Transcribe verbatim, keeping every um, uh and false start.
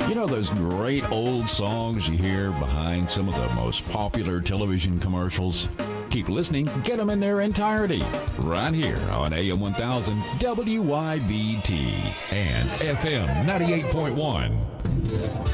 You know those great old songs you hear behind some of the most popular television commercials? Keep listening, get them in their entirety, right here on A M one thousand W Y B T and F M ninety-eight point one.